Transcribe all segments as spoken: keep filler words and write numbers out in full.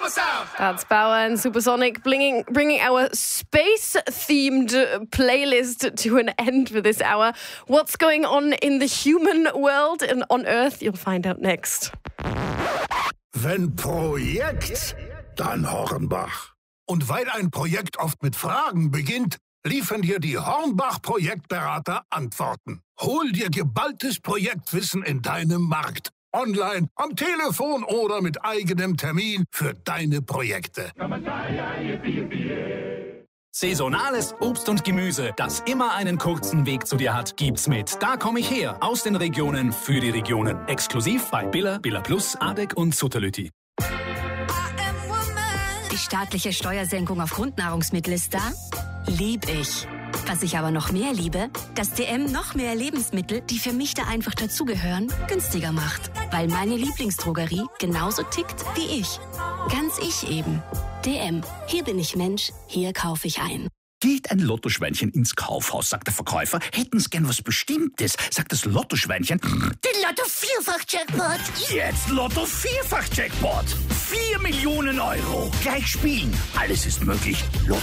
sound. That's Bauer and Supersonic bringing, bringing our space-themed playlist to an end for this hour. What's going on in the human world and on Earth? You'll find out next. Wenn Projekt, dann Hornbach. Und weil ein Projekt oft mit Fragen beginnt, liefern dir die Hornbach-Projektberater Antworten. Hol dir geballtes Projektwissen in deinem Markt. Online, am Telefon oder mit eigenem Termin für deine Projekte. Saisonales Obst und Gemüse, das immer einen kurzen Weg zu dir hat, gibt's mit Da komm ich her, aus den Regionen für die Regionen. Exklusiv bei Billa, Billa Plus, Adek und Sutterlütti. Die staatliche Steuersenkung auf Grundnahrungsmittel ist da? Lieb ich. Was ich aber noch mehr liebe, dass D M noch mehr Lebensmittel, die für mich da einfach dazugehören, günstiger macht. Weil meine Lieblingsdrogerie genauso tickt wie ich. Ganz ich eben. D M. Hier bin ich Mensch, hier kaufe ich ein. Geht ein Lottoschweinchen ins Kaufhaus, sagt der Verkäufer. Hätten's gern was Bestimmtes, sagt das Lottoschweinchen. Den Lotto-Vierfach-Jackpot. Jetzt Lotto-Vierfach-Jackpot. Vier Millionen Euro. Gleich spielen. Alles ist möglich. Lotto.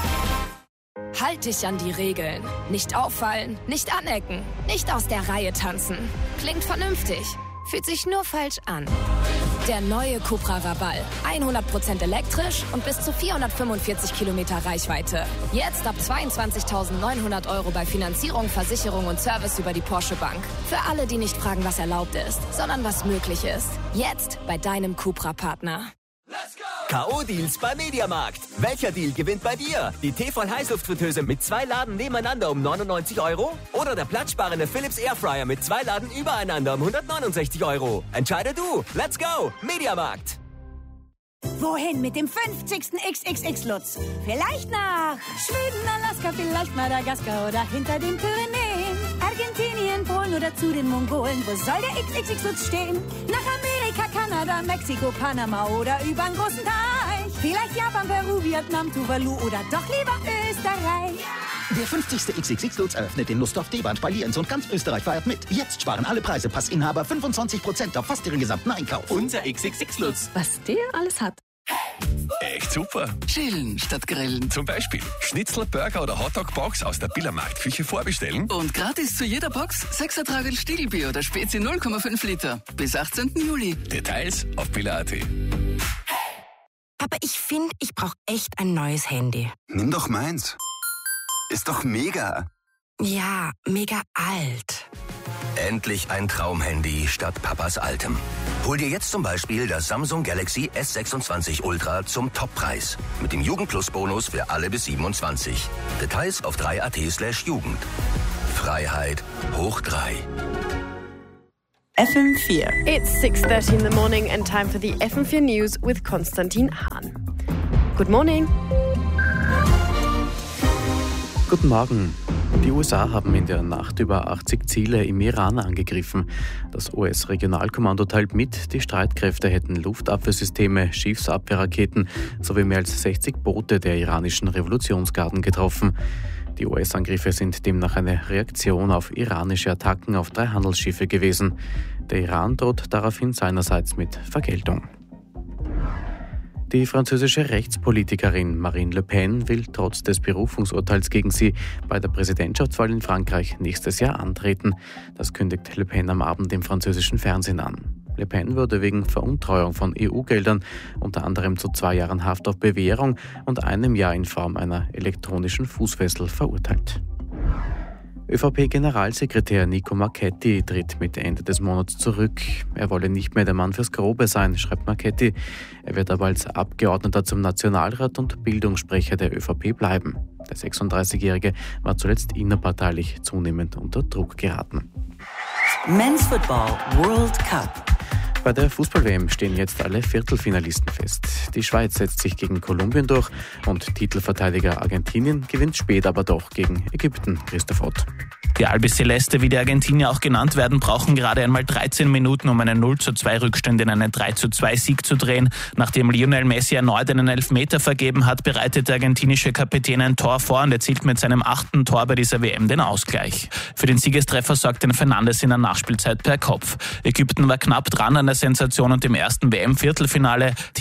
Halt dich an die Regeln. Nicht auffallen, nicht anecken, nicht aus der Reihe tanzen. Klingt vernünftig, fühlt sich nur falsch an. Der neue Cupra Raval. hundert Prozent elektrisch und bis zu vierhundertfünfundvierzig Kilometer Reichweite. Jetzt ab zweiundzwanzigtausendneunhundert Euro bei Finanzierung, Versicherung und Service über die Porsche Bank. Für alle, die nicht fragen, was erlaubt ist, sondern was möglich ist. Jetzt bei deinem Cupra-Partner. K O-Deals bei Mediamarkt. Welcher Deal gewinnt bei dir? Die Tefal-Heißluftfritteuse mit zwei Laden nebeneinander um neunundneunzig Euro? Oder der platzsparende Philips Airfryer mit zwei Laden übereinander um hundertneunundsechzig Euro? Entscheide du. Let's go. Mediamarkt. Wohin mit dem fünfzigsten X X X-Lutz? Vielleicht nach Schweden, Alaska, vielleicht Madagaskar oder hinter den Pyrenäen. Argentinien, Polen oder zu den Mongolen. Wo soll der X X X-Lutz stehen? Nach Amerika, Kanada, Mexiko, Panama oder übern großen Teich. Vielleicht Japan, Peru, Vietnam, Tuvalu oder doch lieber Österreich. Der fünfzigste X X X-Lutz eröffnet in Lustdorf, Debahn, Spaliens und ganz Österreich feiert mit. Jetzt sparen alle Preise. Passinhaber fünfundzwanzig Prozent auf fast ihren gesamten Einkauf. Unser X X X-Lutz. Was der alles hat. Echt super. Chillen statt grillen. Zum Beispiel Schnitzel, Burger oder Hotdog-Box aus der Billa Marktküche vorbestellen. Und gratis zu jeder Box sechs Ertragel Stiegelbier oder Spezi null Komma fünf Liter. Bis achtzehnten Juli. Details auf billa punkt at. Aber ich finde, ich brauche echt ein neues Handy. Nimm doch meins. Ist doch mega. Ja, mega alt. Endlich ein Traumhandy statt Papas altem. Hol dir jetzt zum Beispiel das Samsung Galaxy S sechsundzwanzig Ultra zum Toppreis. Mit dem Jugendplus-Bonus für alle bis siebenundzwanzig. Details auf drei punkt at slash Jugend. Freiheit hoch drei. F M vier. It's six thirty in the morning and time for the F M four News with Konstantin Hahn. Good morning. Guten Morgen. Die U S A haben in der Nacht über achtzig Ziele im Iran angegriffen. Das U S-Regionalkommando teilt mit, die Streitkräfte hätten Luftabwehrsysteme, Schiffsabwehrraketen sowie mehr als sechzig Boote der iranischen Revolutionsgarden getroffen. Die U S-Angriffe sind demnach eine Reaktion auf iranische Attacken auf drei Handelsschiffe gewesen. Der Iran droht daraufhin seinerseits mit Vergeltung. Die französische Rechtspolitikerin Marine Le Pen will trotz des Berufungsurteils gegen sie bei der Präsidentschaftswahl in Frankreich nächstes Jahr antreten. Das kündigt Le Pen am Abend im französischen Fernsehen an. Le Pen wurde wegen Veruntreuung von E U-Geldern unter anderem zu zwei Jahren Haft auf Bewährung und einem Jahr in Form einer elektronischen Fußfessel verurteilt. ÖVP-Generalsekretär Nico Marchetti tritt Mitte Ende des Monats zurück. Er wolle nicht mehr der Mann fürs Grobe sein, schreibt Marchetti. Er wird aber als Abgeordneter zum Nationalrat und Bildungssprecher der ÖVP bleiben. Der sechsunddreißigjährige war zuletzt innerparteilich zunehmend unter Druck geraten. Men's Football World Cup. Bei der Fußball-W M stehen jetzt alle Viertelfinalisten fest. Die Schweiz setzt sich gegen Kolumbien durch und Titelverteidiger Argentinien gewinnt spät aber doch gegen Ägypten. Christoph Ott. Die Albiceleste, wie die Argentinier auch genannt werden, brauchen gerade einmal dreizehn Minuten, um einen null zu zwei Rückstand in einen drei zu zwei Sieg zu drehen. Nachdem Lionel Messi erneut einen Elfmeter vergeben hat, bereitet der argentinische Kapitän ein Tor vor und erzielt mit seinem achten Tor bei dieser W M den Ausgleich. Für den Siegestreffer sorgte Fernandes in der Nachspielzeit per Kopf. Ägypten war knapp dran an der Sensation und im ersten W M-Viertelfinale. Team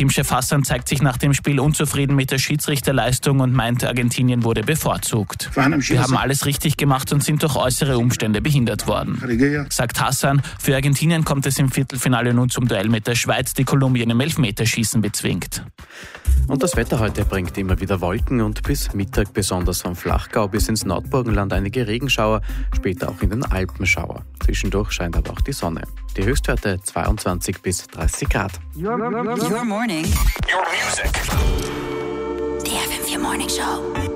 Teamchef Hassan zeigt sich nach dem Spiel unzufrieden mit der Schiedsrichterleistung und meint, Argentinien wurde bevorzugt. Wir haben alles richtig gemacht und sind durch äußere Umstände behindert worden, sagt Hassan. Für Argentinien kommt es im Viertelfinale nun zum Duell mit der Schweiz, die Kolumbien im Elfmeterschießen bezwingt. Und das Wetter heute bringt immer wieder Wolken und bis Mittag besonders vom Flachgau bis ins Nordburgenland einige Regenschauer, später auch in den Alpen Schauer. Zwischendurch scheint aber auch die Sonne. Die Höchstwerte zweiundzwanzig bis dreißig Grad. Your, your morning. Your music. Die F M vier Morning Show.